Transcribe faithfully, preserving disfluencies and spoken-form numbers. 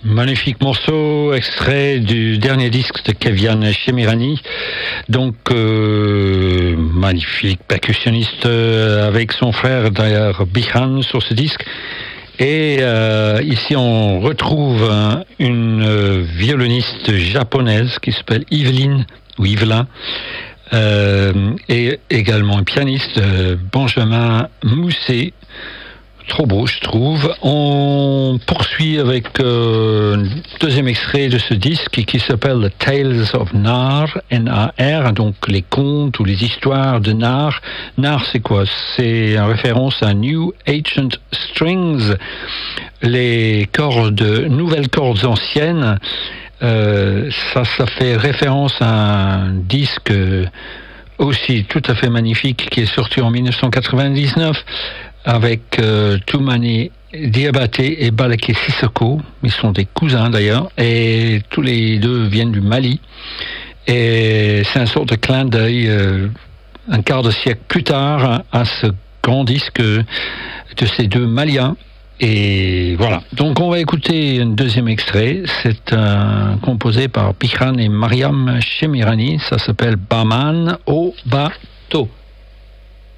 Magnifique morceau, extrait du dernier disque de Kevian Shemirani. Donc, euh, magnifique percussionniste euh, avec son frère d'ailleurs Bihan sur ce disque. Et euh, ici, on retrouve un, une euh, violoniste japonaise qui s'appelle Yveline ou Yvelin. Euh, et également un pianiste, euh, Benjamin Mousset. Trop beau, je trouve. On poursuit avec euh, un deuxième extrait de ce disque qui s'appelle The Tales of Nar, N A R, donc les contes ou les histoires de Nar. Nar, c'est quoi? C'est en référence à New Ancient Strings, les cordes, nouvelles cordes anciennes. Euh, ça, ça fait référence à un disque aussi tout à fait magnifique qui est sorti en dix-neuf cent quatre-vingt-dix-neuf avec euh, Toumani Diabaté et Balaké Sissoko. Ils sont des cousins d'ailleurs, et tous les deux viennent du Mali. Et c'est un sort de clin d'œil, euh, un quart de siècle plus tard, à ce grand disque de ces deux Maliens. Et voilà. Donc on va écouter un deuxième extrait. C'est un composé par Bihan et Mariam Shemirani. Ça s'appelle Baman au bateau.